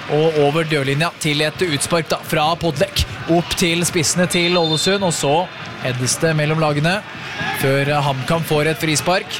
og over dørlinja til et utspark da, fra Podlek opp til spissene til Ålesund, og så heades det mellom lagene før HamKam får et frispark.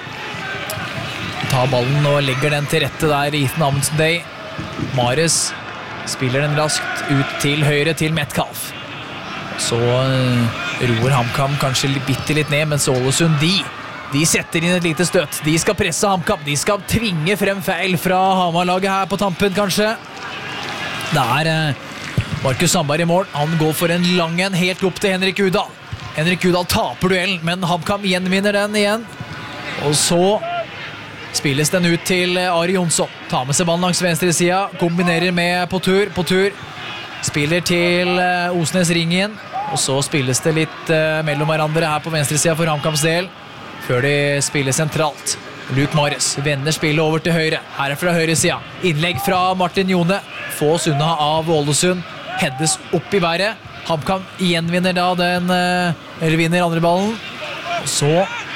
Tar ballen og legger den til rette der, Ethan Amundsen Day. Mares spiller den raskt ut til høyre til Metcalf. Så roer HamKam kanskje bitte litt ned, mens Ålesund, de setter inn et lite støt. De skal presse HamKam, de skal tvinge frem feil fra Hamar-laget her på tampen, kanskje. Det Markus Sandberg i mål. Han går for en lang en helt opp til Henrik Udal. Henrik Udal taper duellen, men HamKam gjenvinner den igjen. Og så spilles den ut til Ari Jonsson. Tar med seg ballen langs venstre sida, kombinerer med på tur. Spiller til Osnes Ringen, og så spilles det litt mellom hverandre her på venstre sida for HamKams del, før de spiller sentralt. Luke Mares vender spillet over til høyre. Her fra høyre sida. Innlegg fra Martin Jone. Fås unna av Ålesund. Heddes opp i været. HamKam gjenvinner da den, eller vinner andre ballen. Og så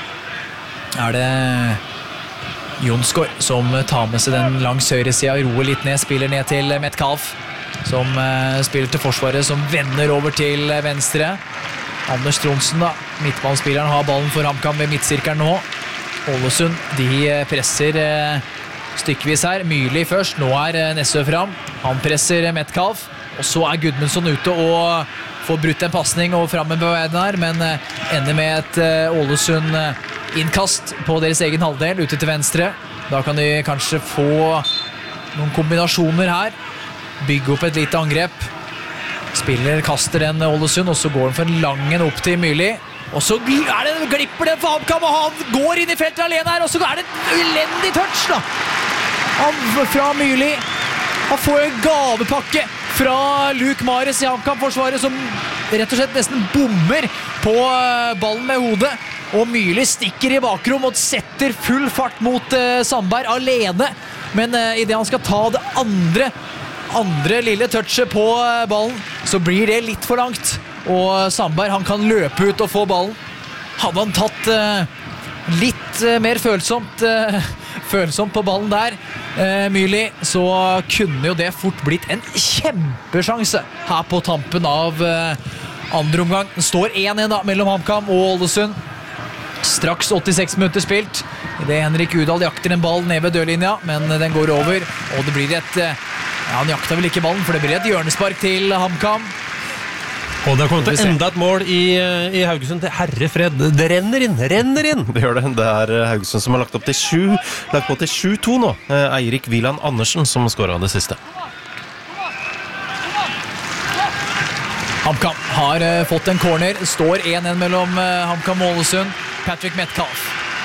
det Jonsgaard som tar med seg den langs høyre sida, roer litt ned, spiller ned til Metcalf, som spiller til forsvaret, som vender over til venstre. Anders Tronsen da, midtbanespilleren, har ballen for HamKam ved midtsirkelen nå. Ålesund, de presser stykkevis her. Myrli først, nå Nessø fram. Han presser Metcalf, og så Gudmundsson ute og får brutt en passning og frem med beveiden her, men ender med et Ålesund innkast på deres egen halvdel, ute til venstre. Da kan de kanskje få noen kombinasjoner her. Bygge opp et lite angrep. Spiller kaster den Ålesund, og så går den for en lang en opp til Myrli. Og så glipper den for HamKam, og han går inn i feltet alene her, og så det et elendig touch da. Fra Myrli. Han får en gavepakke fra Luke Mares i HamKam-forsvaret, som rett og slett nesten bommer på ballen med hodet. Og Myrli stikker i bakrom og setter full fart mot Sandberg alene. Men i det han skal ta det andre lille touchet på ballen, så blir det litt for langt. Og Sandberg, han kan løpe ut og få ballen. Hadde han tatt litt mer følsomt på ballen der, Myrli, så kunne jo det fort blitt en kjempesjanse her på tampen av andre omgang. Den står 1-1 da, mellom HamKam og Ålesund. Straks 86 minutter spilt. I det Henrik Udal jakter en ball ned ved dørlinja, men den går over, og det blir han jakter vel ikke ballen, for det blir et hjørnespark til HamKam. Og det har kommet til enda et mål i Haugesund til herrefred. Det renner inn. Det gjør det. Det Haugesund som har lagt til 7-2 nå. Eirik Wieland Andersen som skåret det siste. HamKam har fått en corner. Står 1-1 mellom HamKam og Ålesund. Patrick Metcalf.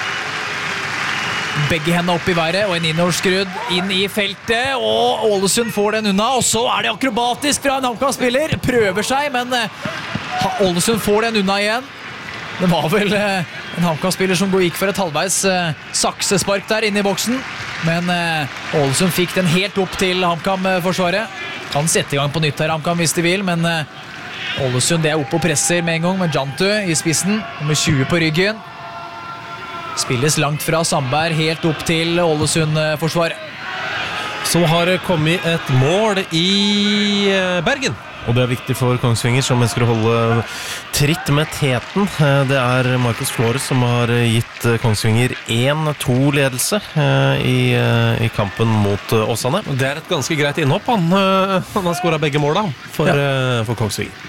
Begge hendene opp i været, og en innoverskrudd inn i feltet, og Ålesund får den unna, og så det akrobatisk fra en HamKam-spiller. Prøver seg, men Ålesund får den unna igjen. Det var vel en HamKam-spiller som gikk for et halvveis saksespark der inne i boksen, men Ålesund fikk den helt opp til HamKam-forsvaret. Kan sette i gang på nytt her, HamKam, hvis de vil, men Ålesund oppe og presser med en gang, med Jantu i spissen, med 20 på ryggen. Spilles langt fra Sandberg helt opp til Ålesund-forsvaret. Så har det kommet et mål i Bergen. Og det viktig for Kongsvinger, som ønsker å holde tritt med teten. Det Marcus Flores som har gitt Kongsvinger 1-2-ledelse i kampen mot Åsane. Det et ganske greit innhopp. Han har skåret begge målene for Kongsvinger.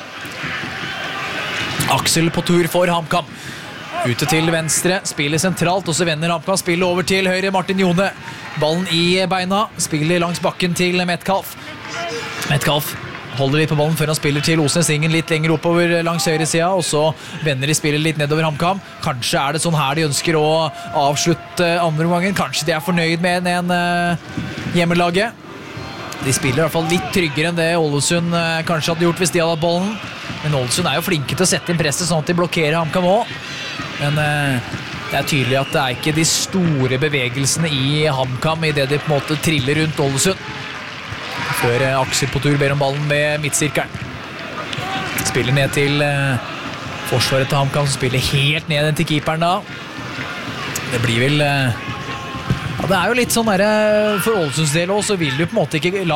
Aksel på tur for HamKam. Ute til venstre, spiller sentralt, og så vender HamKam spillet over til høyre, Martin Jone. Ballen i beina, spiller langs bakken til Metcalf. Metcalf holder litt på ballen før han spiller til Osnes Ringen litt lenger oppover langs høyre sida, og så vender de spillet litt nedover HamKam. Kanskje det sånn her de ønsker å avslutte andre omgangen. Kanskje de fornøyd med en hjemmelaget. De spiller i hvert fall litt tryggere enn det Ålesund kanskje hadde gjort hvis de hadde hatt bollen. Men Ålesund jo flinke til å sette inn presset sånn at de blokkerer HamKam også. Men det tydelig at det ikke de store bevegelsene i HamKam i det de på en måte triller rundt Ålesund. Før Aksel på tur ber om ballen med midtsirkelen. Spiller ned til forsvaret til HamKam, som spiller helt ned til keeperen da. Det blir vel... Ja, det jo litt sånn der, for Ålesunds del også, så vil du på en måte ikke la